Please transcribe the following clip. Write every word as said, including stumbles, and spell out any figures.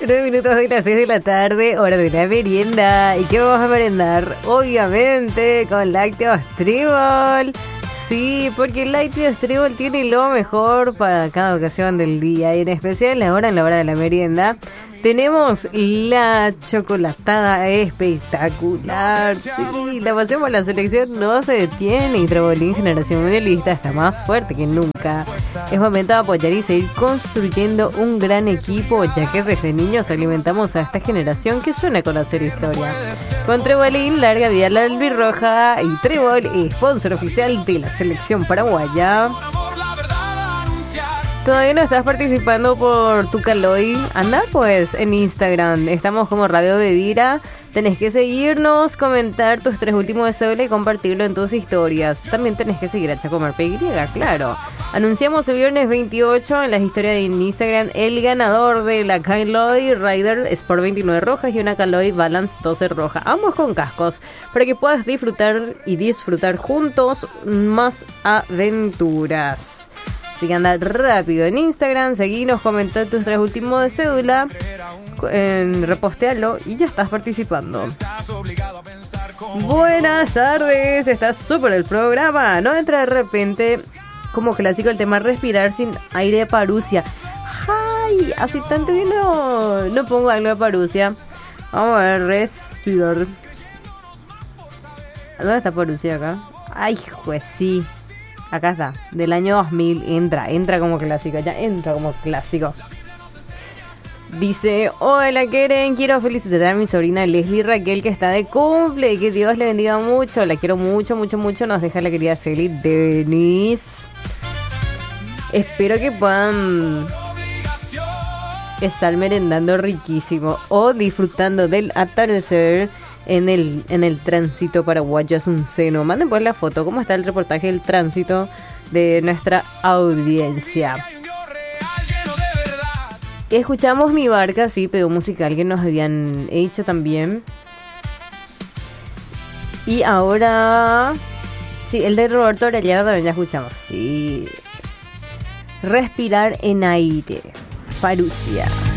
Nueve minutos de las seis de la tarde, hora de la merienda. ¿Y qué vamos a merendar? Obviamente con lácteos Trébol. Sí, porque el lácteos Trébol tiene lo mejor para cada ocasión del día. Y en especial ahora en la hora de la merienda tenemos la chocolatada espectacular. Sí, la pasión por la selección no se detiene y Trebolín Generación Mundialista está más fuerte que nunca. Es momento de apoyar y seguir construyendo un gran equipo, ya que desde niños alimentamos a esta generación que suena a conocer historia. Con Trebolín, larga vida la albirroja, y Trébol, sponsor oficial de la selección paraguaya. ¿Todavía no estás participando por tu Caloi? Anda pues en Instagram, estamos como Radio Bedira. Tenés que seguirnos, comentar tus tres últimos de cédula y compartirlo en tus historias. También tenés que seguir a Chacomar P Y, claro. Anunciamos el viernes veintiocho en las historias de Instagram el ganador de la Caloi Rider Sport veintinueve rojas y una Caloi Balance doce roja, ambos con cascos, para que puedas disfrutar y disfrutar juntos más aventuras. Así que anda rápido en Instagram, seguinos, comentar tus tres últimos de cédula, en repostearlo y ya estás participando. Buenas tardes, está súper el programa. No entra de repente como clásico el tema respirar sin aire de Parusia. Ay, hace tanto que no, no pongo algo de Parusia. Vamos a ver, respirar. ¿Dónde está Parusia acá? Ay, pues sí. Acá está, del año dos mil, entra, entra como clásico, ya entra como clásico. Dice, hola Keren, quiero felicitar a mi sobrina Leslie Raquel que está de cumple, que Dios le bendiga mucho, la quiero mucho, mucho, mucho, nos deja la querida Celi Denise. Espero que puedan estar merendando riquísimo o disfrutando del atardecer en el en el tránsito paraguayo. Es un seno. Manden pues la foto, cómo está el reportaje del tránsito de nuestra audiencia. Escuchamos Mi Barca, sí, pedo musical que nos habían hecho también. Y ahora sí, el de Roberto Orellana también ya escuchamos. Sí. Respirar en aire, Parusia.